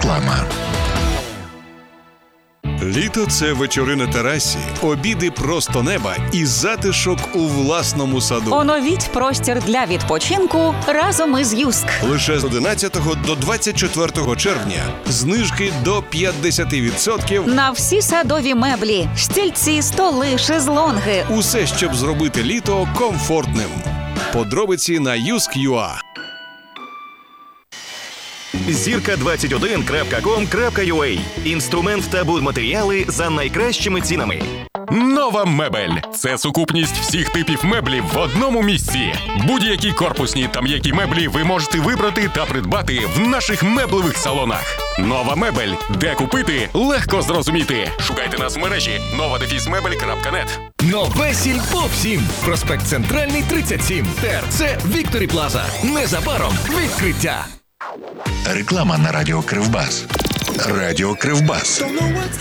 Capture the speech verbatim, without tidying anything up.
Реклама. Літо – це вечори на терасі, обіди просто неба і затишок у власному саду. Оновіть простір для відпочинку разом із Юск. Лише з одинадцятого до двадцять четвертого червня знижки до п'ятдесят відсотків На всі садові меблі, стільці, столи, шезлонги. Усе, щоб зробити літо комфортним. Подробиці на юск крапка ю а. зірка двадцять один крапка ком крапка ю а. Інструмент та будматеріали за найкращими цінами. Нова мебель – це сукупність всіх типів меблів в одному місці. Будь-які корпусні та м'які меблі ви можете вибрати та придбати в наших меблевих салонах. Нова мебель. Де купити – легко зрозуміти. Шукайте нас в мережі нова дефіс мебель крапка нет. Нове Сільпо всім. Проспект Центральний, тридцять сім. ТРЦ Вікторі Плаза. Незабаром відкриття. Реклама на Радіо Кривбас. Радіо Кривбас.